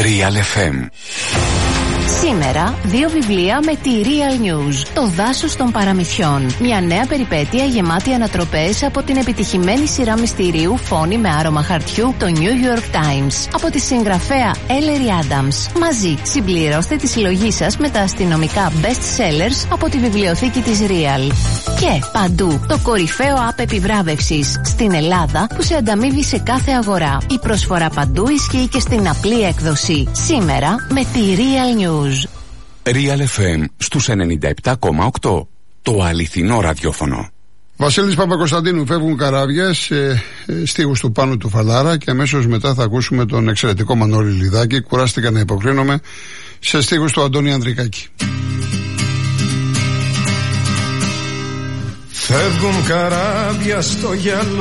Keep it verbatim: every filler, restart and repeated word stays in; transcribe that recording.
Real εφ εμ. Σήμερα, δύο βιβλία με τη Real News. Το δάσος των παραμυθιών. Μια νέα περιπέτεια γεμάτη ανατροπές από την επιτυχημένη σειρά μυστηρίου Φόνη με άρωμα χαρτιού, το New York Times. Από τη συγγραφέα Ellery Adams. Μαζί, συμπληρώστε τη συλλογή σας με τα αστυνομικά best sellers από τη βιβλιοθήκη της Real. Και παντού, το κορυφαίο app επιβράβευσης στην Ελλάδα που σε ανταμείβει σε κάθε αγορά. Η προσφορά παντού ισχύει και στην απλή έκδοση. Σήμερα με τη Real News. Real εφ εμ στους ενενήντα επτά κόμμα οκτώ. Το αληθινό ραδιόφωνο. Βασίλης Παπακοσταντίνου, φεύγουν καράβιες, ε, ε, στίχους του Πάνου του Φαλάρα, και αμέσως μετά θα ακούσουμε τον εξαιρετικό Μανώλη Λιδάκη. Κουράστηκα να υποκρίνομαι, σε στίχους του Αντώνη Ανδρικάκη. Φεύγουν καράβια στο γυαλό